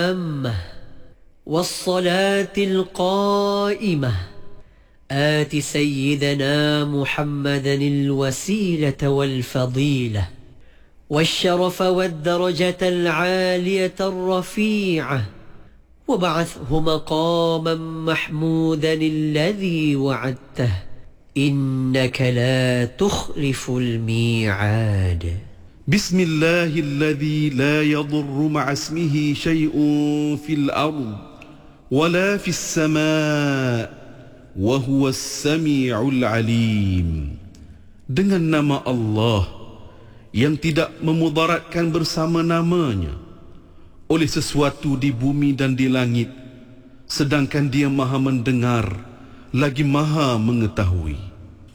التامة والصلاة القائمة آت سيدنا محمدا الوسيلة والفضيلة والشرف والدرجة العالية الرفيعة وابعثه مقاما محمودا الذي وعدته إنك لا تخلف الميعاد. بسم الله الذي لا يضر مع اسمه شيء في الأرض ولا في السماء وهو السميع العليم. Dengan nama Allah yang tidak memudaratkan bersama namanya oleh sesuatu di bumi dan di langit, sedangkan Dia Maha mendengar lagi Maha mengetahui.